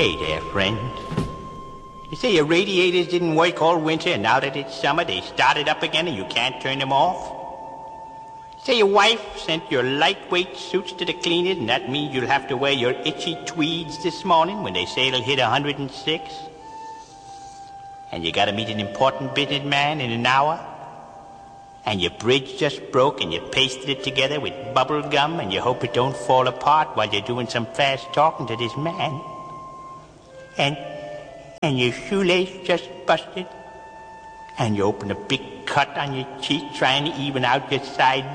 Hey there, friend. You say your radiators didn't work all winter, and now that it's summer, they started up again and you can't turn them off? Say your wife sent your lightweight suits to the cleaners, and that means you'll have to wear your itchy tweeds this morning when they say it'll hit 106? And you gotta meet an important businessman in an hour? And your bridge just broke and you pasted it together with bubble gum and you hope it don't fall apart while you're doing some fast talking to this man? And your shoelace just busted, and you open a big cut on your cheek trying to even out your side